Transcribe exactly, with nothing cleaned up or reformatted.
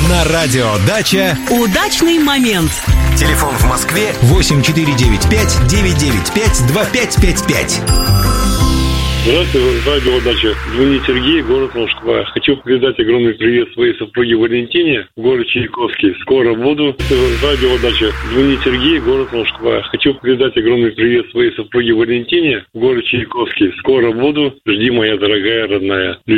На радио «Дача» удачный момент. Телефон в Москве восемь четыре девять пять девять девять пять два пять пять пять. Здравствуйте, радио «Дача». Звонит Сергей, город Москва. Хочу передать огромный привет своей супруге Валентине, город Чайковский. Скоро буду. Радио «Дача». Звонит Сергей, город Москва. Хочу передать огромный привет своей супруге Валентине, город Чайковский. Скоро буду. Жди, моя дорогая, родная.